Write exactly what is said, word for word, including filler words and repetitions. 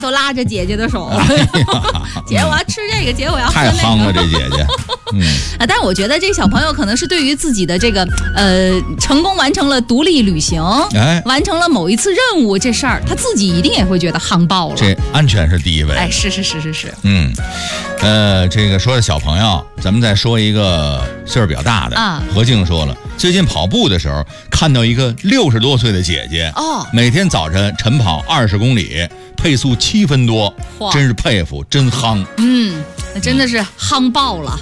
都拉着姐姐的手， 哎、 姐我要吃这个，姐我要喝太那个。 夯了，这姐姐。嗯啊，但是我觉得这个小朋友可能是对于自己的这个呃成功完成了独立旅行， 哎， 完成了某一次任务这事儿，他自己一定也会觉得夯爆了。 这安全是第一位。 哎，是是是是是。 嗯，呃，这个说的小朋友，咱们再说一个岁数比较大的啊。 何静说了，最近跑步的时候看到一个六十多岁的姐姐， 哦， 每天早晨晨跑二十公里，配速七分多，真是佩服，真夯。 嗯，那真的是夯爆了。